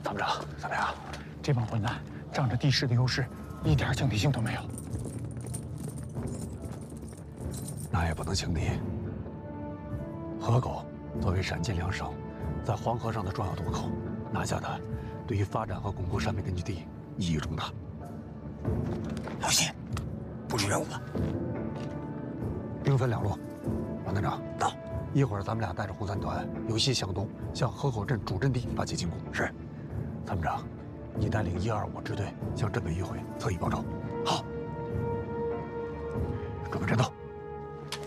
参谋长，怎么样？这帮混蛋仗着地势的优势，一点警惕性都没有。 那也不能轻敌。河口作为陕晋两省在黄河上的重要渡口，拿下它，对于发展和巩固陕北根据地意义重大。 老谢，布置任务吧。 兵分两路，王队长到。 一会儿咱们俩带着红三团由西向东，向河口镇主阵地发起进攻。 是。 参谋长，你带领125支队向镇北迂回侧翼包抄。 好。 准备战斗。